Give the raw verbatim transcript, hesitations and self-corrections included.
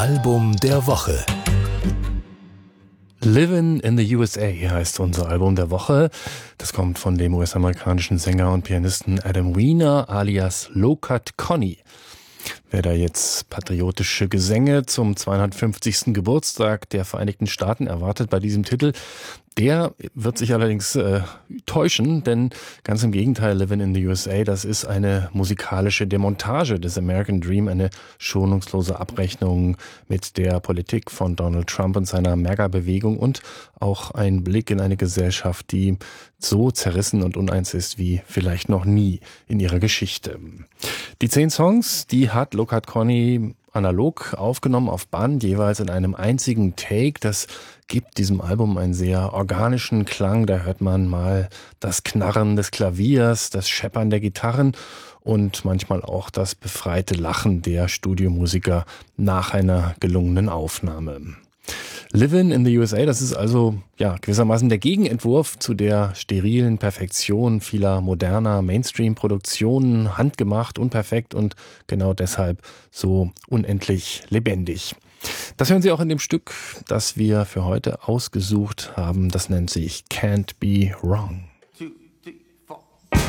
Album der Woche. Livin' in the U S A heißt unser Album der Woche. Das kommt von dem U S-amerikanischen Sänger und Pianisten Adam Weiner alias Low Cut Connie. Wer da jetzt patriotische Gesänge zum zweihundertfünfzigsten Geburtstag der Vereinigten Staaten erwartet bei diesem Titel, der wird sich allerdings äh, täuschen, denn ganz im Gegenteil, Livin' in the U S A, das ist eine musikalische Demontage des American Dream, eine schonungslose Abrechnung mit der Politik von Donald Trump und seiner MAGA-Bewegung und auch ein Blick in eine Gesellschaft, die so zerrissen und uneins ist wie vielleicht noch nie in ihrer Geschichte. Die zehn Songs, die hat Low Cut Connie analog aufgenommen auf Band, jeweils in einem einzigen Take. Das gibt diesem Album einen sehr organischen Klang. Da hört man mal das Knarren des Klaviers, das Scheppern der Gitarren und manchmal auch das befreite Lachen der Studiomusiker nach einer gelungenen Aufnahme. Livin' in the U S A, das ist also ja gewissermaßen der Gegenentwurf zu der sterilen Perfektion vieler moderner Mainstream-Produktionen, handgemacht, unperfekt und genau deshalb so unendlich lebendig. Das hören Sie auch in dem Stück, das wir für heute ausgesucht haben. Das nennt sich Can't Be Wrong.